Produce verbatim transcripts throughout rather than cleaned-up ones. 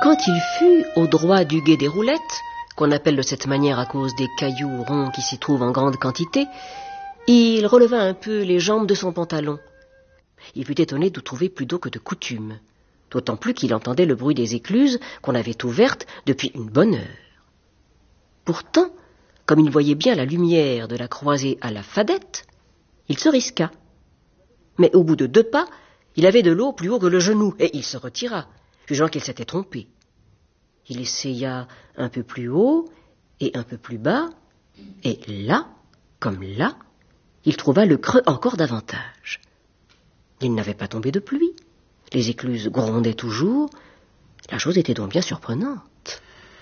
Quand il fut au droit du gué des roulettes, qu'on appelle de cette manière à cause des cailloux ronds qui s'y trouvent en grande quantité, il releva un peu les jambes de son pantalon. Il fut étonné de trouver plus d'eau que de coutume, d'autant plus qu'il entendait le bruit des écluses qu'on avait ouvertes depuis une bonne heure. Pourtant, comme il voyait bien la lumière de la croisée à la Fadette, il se risqua. Mais au bout de deux pas, il avait de l'eau plus haut que le genou, et il se retira, jugeant qu'il s'était trompé. Il essaya un peu plus haut et un peu plus bas, et là, comme là, il trouva le creux encore davantage. Il n'avait pas tombé de pluie, les écluses grondaient toujours, la chose était donc bien surprenante.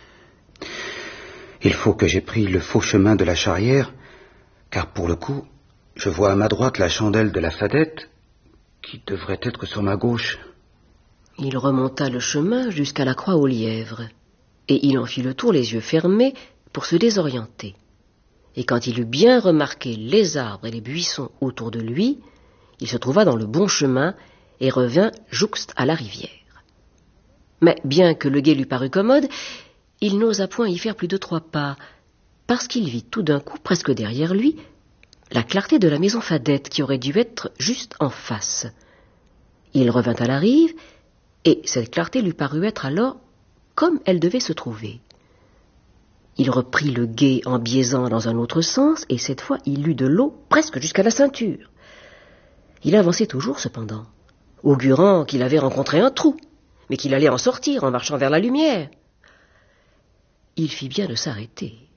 Il faut que j'aie pris le faux chemin de la Charrière, car pour le coup, je vois à ma droite la chandelle de la Fadette, qui devrait être sur ma gauche. Il remonta le chemin jusqu'à la croix aux lièvres, et il en fit le tour les yeux fermés pour se désorienter. Et quand il eut bien remarqué les arbres et les buissons autour de lui, il se trouva dans le bon chemin et revint jouxte à la rivière. Mais bien que le gué lui parût commode, il n'osa point y faire plus de trois pas, parce qu'il vit tout d'un coup, presque derrière lui, la clarté de la maison Fadette qui aurait dû être juste en face. Il revint à la rive, et cette clarté lui parut être alors comme elle devait se trouver. Il reprit le gué en biaisant dans un autre sens, et cette fois il eut de l'eau presque jusqu'à la ceinture. Il avançait toujours cependant, augurant qu'il avait rencontré un trou, mais qu'il allait en sortir en marchant vers la lumière. Il fit bien de s'arrêter.